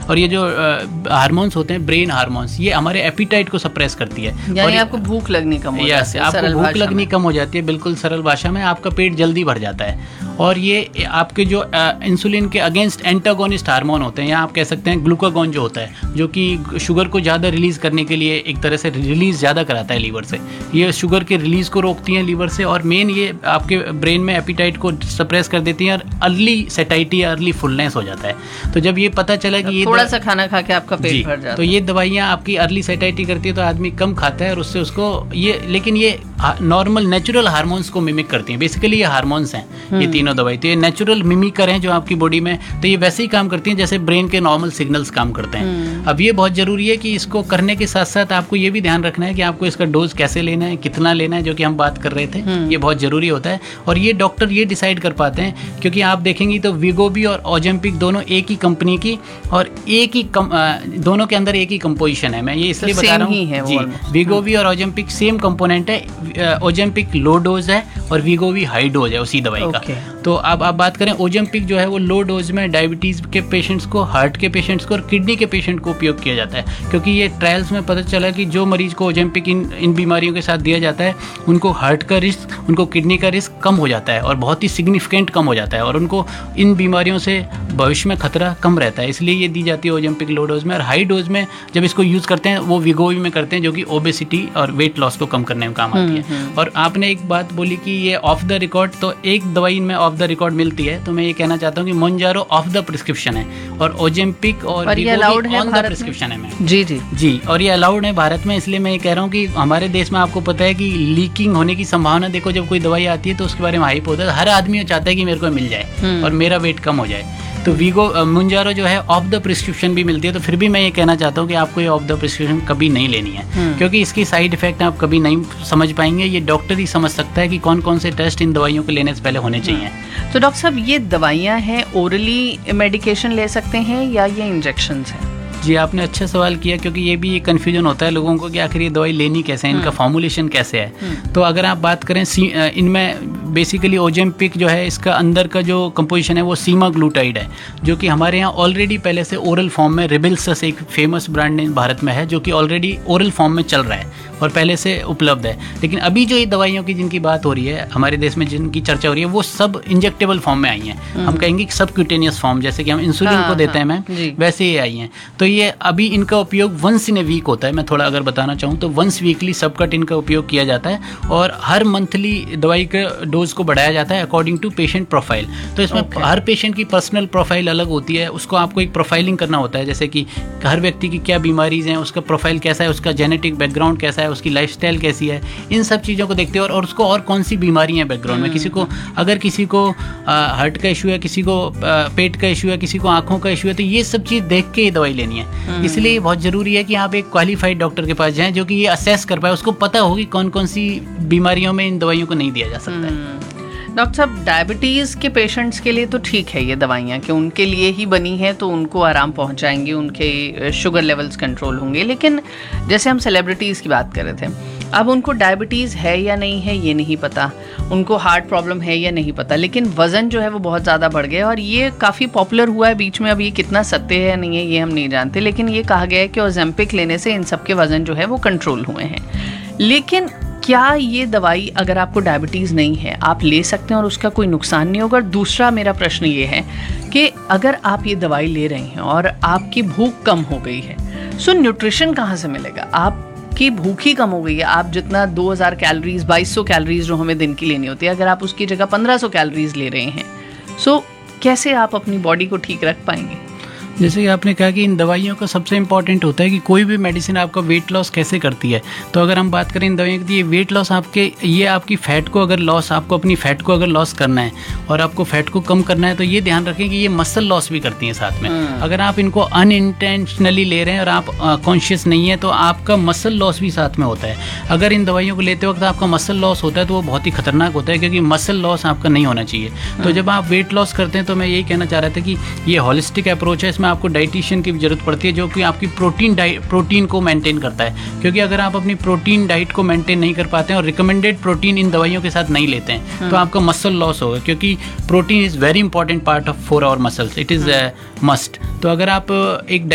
और ये जो हार्मोन्स होते हैं, ब्रेन हार्मोन्स, ये हमारे एपिटाइट को सप्रेस करती है, यानी आपको भूख लगनी कम हो जाती है। आपको भूख लगनी कम हो जाती है, बिल्कुल सरल भाषा में आपका पेट जल्दी भर जाता है। और ये आपके जो इंसुलिन के अगेंस्ट एंटागोनिस्ट हार्मोन होते हैं, या आप कह सकते हैं ग्लूकागॉन जो होता है, जो कि शुगर को ज़्यादा रिलीज़ करने के लिए एक तरह से रिलीज़ ज़्यादा कराता है लीवर से, ये शुगर के रिलीज़ को रोकती हैं लीवर से, और मेन ये आपके ब्रेन में एपिटाइट को सप्रेस कर देती हैं और अर्ली सेटाइटी या अर्ली फुलनेस हो जाता है। तो जब ये पता चला कि ये थोड़ा सा खाना खा के आपका पेट भर जाता है, तो ये दवाइयाँ आपकी अर्ली सेटाइटी करती है, तो आदमी कम खाता है और उससे उसको ये, लेकिन ये नॉर्मल नेचुरल हार्मोन्स को मिमिक करती हैं। बेसिकली ये हार्मोन्स हैं ये तीनों दवाई, तो ये नेचुरल मिमिकर हैं जो आपकी बॉडी में, तो ये वैसे ही काम करती हैं जैसे ब्रेन के नॉर्मल सिग्नल्स काम करते हैं। अब ये बहुत जरूरी है कि इसको करने के साथ साथ आपको ये भी ध्यान रखना है कि आपको इसका डोज कैसे लेना है, कितना लेना है, जो कि हम बात कर रहे थे, ये बहुत जरूरी होता है। और ये डॉक्टर ये डिसाइड कर पाते हैं, क्योंकि आप देखेंगे तो वीगोवी और ओजेम्पिक दोनों एक ही कंपनी की और एक ही दोनों के अंदर एक ही कंपोजिशन है। मैं ये इसलिए बता रहा हूँ जी, वीगोवी और ओजेम्पिक सेम कंपोनेंट है, ओजेम्पिक लो डोज है और वीगोवी हाई डोज है उसी दवाई का। तो अब आप बात करें, ओजेम्पिक जो है वो लो डोज में डायबिटीज़ के पेशेंट्स को, हार्ट के पेशेंट्स को और किडनी के पेशेंट को उपयोग किया जाता है, क्योंकि ये ट्रायल्स में पता चला कि जो मरीज को ओजेम्पिक इन बीमारियों के साथ दिया जाता है, उनको हार्ट का रिस्क, उनको किडनी का रिस्क कम हो जाता है और बहुत ही सिग्निफिकेंट कम हो जाता है, और उनको इन बीमारियों से भविष्य में खतरा कम रहता है। इसलिए ये दी जाती है ओजेम्पिक लो डोज में। और हाई डोज में जब इसको यूज़ करते हैं वो वीगोवी में करते हैं, जो कि ओबेसिटी और वेट लॉस को कम करने में काम आती है। और आपने एक बात बोली कि ये ऑफ द रिकॉर्ड, तो एक दवाई में ऑफ द रिकॉर्ड मिलती है, तो मैं ये कहना चाहता हूँ कि मोन्जारो ऑफ द प्रिस्क्रिप्शन है और ओजेम्पिक और वीगोवी ऑन द प्रिस्क्रिप्शन है मैम। जी, और ये अलाउड है भारत में। इसलिए मैं ये कह रहा हूँ कि हमारे देश में आपको पता है कि लीकिंग होने की संभावना, देखो जब कोई दवाई आती है तो उसके बारे में हाइप होता है, हर आदमी चाहता है कि मेरे को मिल जाए और मेरा वेट कम हो जाए। तो मोन्जारो जो है ऑफ द प्रिस्क्रिप्शन भी मिलती है, तो फिर भी मैं ये कहना चाहता हूँ कि आपको ये ऑफ द प्रिस्क्रिप्शन कभी नहीं लेनी है, क्योंकि इसकी साइड इफेक्ट आप कभी नहीं समझ पाएंगे। ये डॉक्टर ही समझ सकता है कि कौन कौन से टेस्ट इन दवाइयों को लेने से पहले होने चाहिए। तो डॉक्टर साहब, ये दवाइयाँ हैं, ओरली मेडिकेशन ले सकते हैं या ये इंजेक्शंस हैं? जी, आपने अच्छा सवाल किया, क्योंकि ये भी कन्फ्यूजन होता है लोगों को कि आखिर ये दवाई लेनी कैसे है, इनका फॉर्मुलेशन कैसे है। तो अगर आप बात करें, इनमें बेसिकली ओजेम्पिक जो है, इसका अंदर का जो कंपोजिशन है वो सीमाग्लूटाइड है, जो कि हमारे यहाँ ऑलरेडी पहले से ओरल फॉर्म में रिबिल्सस एक फेमस ब्रांड नेम भारत में है, जो कि ऑलरेडी ओरल फॉर्म में चल रहा है और पहले से उपलब्ध है। लेकिन अभी जो ये दवाइयों की जिनकी बात हो रही है हमारे देश में, जिनकी चर्चा हो रही है, वो सब इंजेक्टेबल फॉर्म में आई हैं। हम कहेंगे कि सबक्यूटेनियस फॉर्म, जैसे कि हम इंसुलिन को देते हैं मैम, वैसे ही आई हैं। तो ये अभी इनका उपयोग वंस इन ए वीक होता है। मैं थोड़ा अगर बताना चाहूँ तो वंस वीकली सबकट इनका उपयोग किया जाता है, और हर मंथली दवाई के डोज को बढ़ाया जाता है अकॉर्डिंग टू पेशेंट प्रोफाइल। तो इसमें हर पेशेंट की पर्सनल प्रोफाइल अलग होती है, उसको आपको एक प्रोफाइलिंग करना होता है, जैसे कि हर व्यक्ति की क्या बीमारीज हैं, उसका प्रोफाइल कैसा है, उसका जेनेटिक बैकग्राउंड कैसा है, उसकी लाइफस्टाइल कैसी है, इन सब चीज़ों को देखते हैं, और उसको और कौन सी बीमारी है बैकग्राउंड में। किसी को अगर किसी को हार्ट का इशू है, किसी को पेट का इशू है, किसी को आंखों का इशू है, तो ये सब चीज़ देख के दवाई लेनी है। इसलिए बहुत ज़रूरी है कि आप एक क्वालिफाइड डॉक्टर के पास जाएं, जो कि ये असेस कर पाए, उसको पता होगी कौन कौन सी बीमारियों में इन दवाइयों को नहीं दिया जा सकता है। डॉक्टर साहब, डायबिटीज़ के पेशेंट्स के लिए तो ठीक है ये दवाइयाँ, कि उनके लिए ही बनी है, तो उनको आराम पहुँचाएंगी, उनके शुगर लेवल्स कंट्रोल होंगे। लेकिन जैसे हम सेलिब्रिटीज़ की बात कर रहे थे, अब उनको डायबिटीज़ है या नहीं है ये नहीं पता, उनको हार्ट प्रॉब्लम है या नहीं पता, लेकिन वज़न जो है वो बहुत ज़्यादा बढ़ गया, और ये काफ़ी पॉपुलर हुआ है बीच में। अब ये कितना सत्य है या नहीं है ये हम नहीं जानते, लेकिन ये कहा गया है कि ओजेम्पिक लेने से इन सब के वज़न जो है वो कंट्रोल हुए हैं। लेकिन क्या ये दवाई, अगर आपको डायबिटीज़ नहीं है, आप ले सकते हैं और उसका कोई नुकसान नहीं होगा? दूसरा मेरा प्रश्न ये है कि अगर आप ये दवाई ले रहे हैं और आपकी भूख कम हो गई है, सो न्यूट्रिशन कहाँ से मिलेगा? आपकी भूख ही कम हो गई है, आप जितना 2000 कैलोरीज, 2200 कैलोरीज जो हमें दिन की लेनी होती है, अगर आप उसकी जगह 1500 कैलोरीज ले रहे हैं, सो कैसे आप अपनी बॉडी को ठीक रख पाएंगे? जैसे कि आपने कहा कि इन दवाइयों का सबसे इंपॉर्टेंट होता है कि कोई भी मेडिसिन आपका वेट लॉस कैसे करती है। तो अगर हम बात करें इन दवाइयों की, ये वेट लॉस ये आपकी फैट को अगर लॉस, आपको अपनी फैट को अगर लॉस करना है और आपको फैट को कम करना है, तो ये ध्यान रखें कि ये मसल लॉस भी करती हैं साथ में। अगर आप इनको अनइंटेंशनली ले रहे हैं और आप कॉन्शियस नहीं है, तो आपका मसल लॉस भी साथ में होता है। अगर इन दवाइयों को लेते वक्त आपका मसल लॉस होता है तो वो बहुत ही खतरनाक होता है, क्योंकि मसल लॉस आपका नहीं होना चाहिए। तो जब आप वेट लॉस करते हैं, तो मैं यही कहना चाह रहा था कि ये हॉलिस्टिक अप्रोच है, इसमें आपको डाइटिशियन की जरूरत पड़ती है, जो कि आपकी प्रोटीन को मेंटेन करता है। क्योंकि अगर आप अपनी प्रोटीन डाइट को मेंटेन नहीं कर पाते हैं और रिकमेंडेड प्रोटीन इन दवाइयों के साथ नहीं लेते हैं, तो आपका मसल लॉस होगा, क्योंकि protein is very important part of for our muscles, it is must. तो अगर आप एक